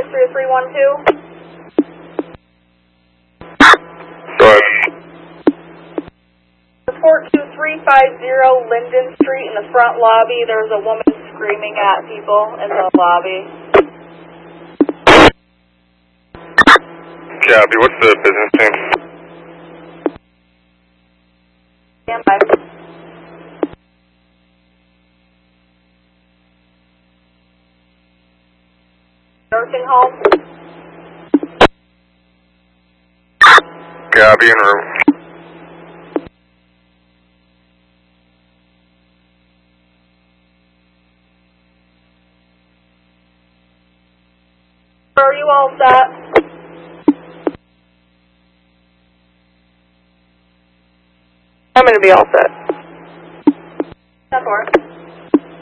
30312. Go ahead. Report 2350 Linden Street in the front lobby. There's a woman screaming at people in the lobby. Copy. What's the business name? Stand by. Nursing home. Copy, en route. Are you all set? I'm going to be all set. That's all right.